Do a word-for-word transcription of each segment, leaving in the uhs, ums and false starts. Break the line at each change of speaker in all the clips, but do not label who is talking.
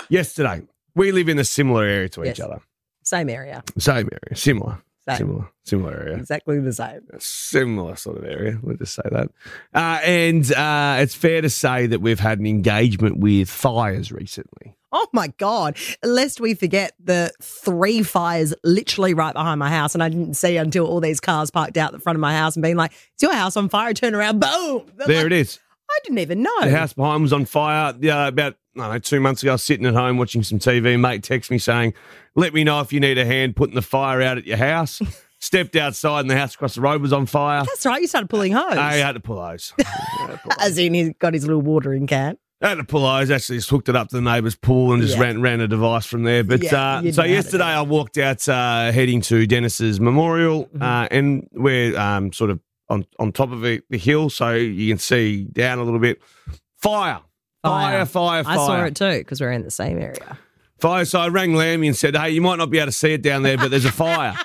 Yesterday, we live in a similar area to
Yes.
each other.
Same area.
Same area. Similar.
Same.
Similar. Similar area.
Exactly the same.
A similar sort of area. Let's just say that. Uh, and uh, it's fair to say that we've had an engagement with fires recently.
Oh, my God. Lest we forget the three fires literally right behind my house, and I didn't see until all these cars parked out the front of my house and being like, is your house on fire? I turn around, boom. They're
There
like,
it is.
I didn't even know.
The house behind was on fire. Yeah, about I don't know, two months ago, I was sitting at home watching some T V. Mate texted me saying, let me know if you need a hand putting the fire out at your house. Stepped outside and the house across the road was on fire.
That's right. You started pulling hose.
I had to pull hose. I had to pull hose.
As in, he's got his little watering can.
I had to pull hose, actually just hooked it up to the neighbour's pool and just
Yeah.
ran ran a device from there. But
Yeah,
uh,
you
so
know how to
yesterday
do it.
I walked out uh, heading to Dennis's memorial
Mm-hmm.
uh, and we're um, sort of on, on top of it, the hill so you can see down a little bit. Fire. Fire, fire, fire.
I saw it too because we're in the same area.
Fire. So I rang Lammy and said, hey, you might not be able to see it down there, but there's a fire.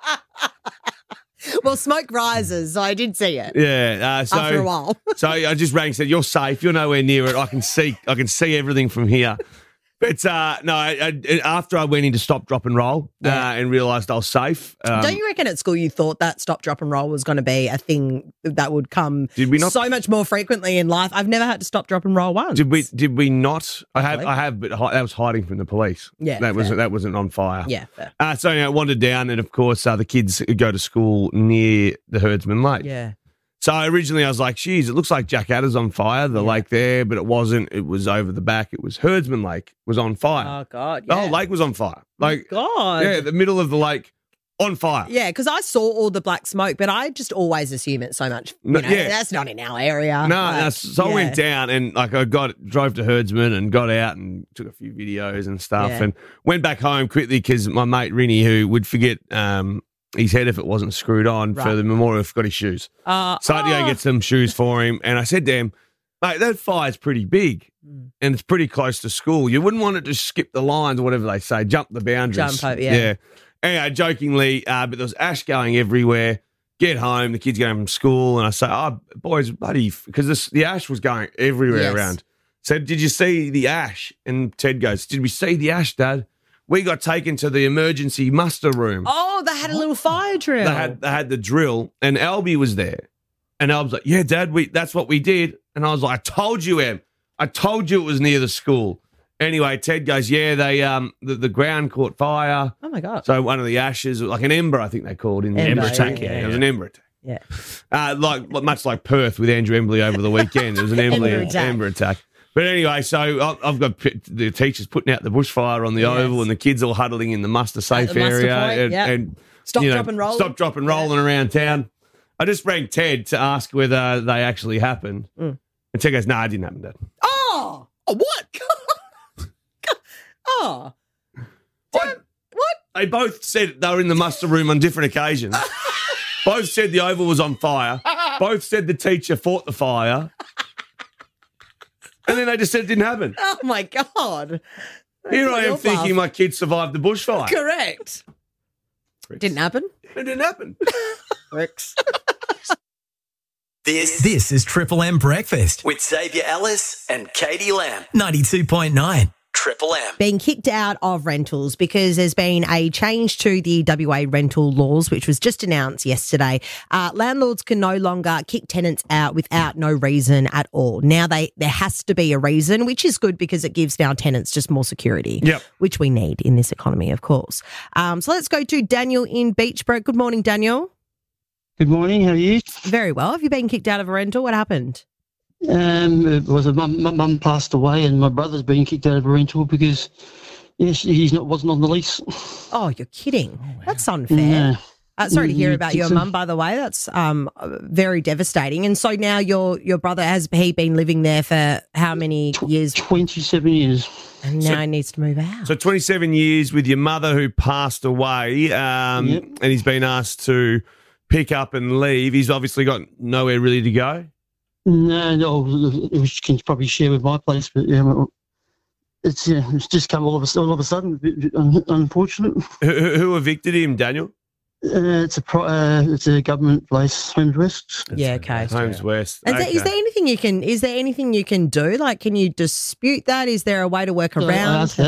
Well, smoke rises, so I did see it
Yeah. Uh, so,
after a while.
So I just rang and said, you're safe. You're nowhere near it. I can see I can see everything from here. But uh, no, I, I, after I went into stop, drop and roll
Yeah.
uh, and realised I was safe. Um,
Don't you reckon at school you thought that stop, drop and roll was going to be a thing that would come
Did we not-
so much more frequently in life? I've never had to stop, drop and roll once.
Did we? Did we not? I have.
Really?
I have, but hi- that was hiding from the police.
Yeah,
that was
fair.
that wasn't on fire.
Yeah, fair.
Uh, so you know, I wandered down, and of course, uh, the kids go to school near the Herdsman Lake.
Yeah.
So originally, I was like, "Geez, it looks like Jack Adder's on fire." The
Yeah.
lake there, but it wasn't. It was over the back. It was Herdsman Lake was on fire.
Oh, God.
the
Yeah.
whole lake was on fire. Like,
God.
yeah, the middle of the lake on fire.
Yeah, because I saw all the black smoke, but I just always assume it's so much. You
No,
know,
yeah.
that's not in our area.
No,
Like,
no, so I
yeah.
went down and like I got drove to Herdsman and got out and took a few videos and stuff
Yeah.
and went back home quickly because my mate Rinny, who would forget um, his head if it wasn't screwed on for
Right.
the memorial, forgot his shoes.
Uh,
So I had to go
oh.
get some shoes for him, and I said to him, "Mate, that fire's pretty big."
Mm.
And it's pretty close to school. You wouldn't want it to skip the lines or whatever they say, jump the boundaries.
Jump over, yeah.
Anyway, jokingly, uh, but there was ash going everywhere. Get home, the kids going from school, and I say, "Oh, boys, buddy," because the ash was going everywhere
Yes.
around. Said, "Did you see the ash?" And Ted goes, "Did we see the ash, Dad? We got taken to the emergency muster room.
Oh, they had a little fire drill.
They had they had the drill, and Albie was there. And Albie's like, "Yeah, Dad, we that's what we did." And I was like, "I told you, Em. I told you it was near the school." Anyway, Ted goes, "Yeah, they um the, the ground caught fire.
Oh, my God.
So one of the ashes, like an ember, I think they called in the
Ember,
ember attack.
yeah,
Yeah,
yeah,
it was
yeah.
an ember attack.
Yeah.
Uh, like much like Perth with Andrew Embley over the weekend. It was an Embley
Ember attack.
ember attack. But anyway, so I- I've got p- the teachers putting out the bushfire on the
Yes.
oval, and the kids all huddling in the muster safe
the muster
area,
point,
and,
yeah.
and
Stop,
you know,
drop and roll.
stop, drop, and rolling around town. I just rang Ted to ask whether they actually happened,
Mm.
and Ted goes, "No, nah, it didn't happen, Dad."
Oh, oh what? oh.
What? What? They both said they were in the muster room on different occasions. Both said the oval was on fire. Both said the teacher fought the fire. And then they just said it didn't happen.
Oh, my God.
Here I am
Your
thinking
bluff.
my kids survived the bushfire.
Correct.
Pricks.
Didn't happen.
It didn't happen.
Ricks.
This
This is Triple M Breakfast,
with Xavier Ellis and Katie Lamb.
ninety-two point nine.
Triple M.
Being kicked out of rentals because there's been a change to the W A rental laws, which was just announced yesterday. Uh, landlords can no longer kick tenants out without no reason at all. Now they there has to be a reason, which is good because it gives now tenants just more security,
Yep.
which we need in this economy, of course. Um, so let's go to Daniel in Beachbrook. Good morning, Daniel.
Good morning. How are you?
Very well. Have you been kicked out of a rental? What happened?
Um, it was a mum, my mum passed away, and my brother's been kicked out of a rental because yes, he's not wasn't on the lease.
Oh, you're kidding. That's unfair.
Yeah.
Uh, sorry to hear
Mm,
about your
it's a-
mum, by the way. That's um very devastating. And so now your your brother, has he been living there for how many years?
Twenty-seven years.
And now
So-
he needs to move out.
So twenty-seven years with your mother who passed away, um,
Yep.
and he's been asked to pick up and leave. He's obviously got nowhere really to go.
No, no, which can probably share with my place, but yeah, well, it's yeah, it's just come all of a all of a sudden. a bit- bit un- Unfortunate.
Who, who who evicted him, Daniel?
Uh, it's a pro, uh, it's a government place, Homes West.
Yeah, okay.
Homes West.
Is, there, is
Okay.
there anything you can? Is there anything you can do? Like, can you dispute that? Is there a way to work
So I
around?
asked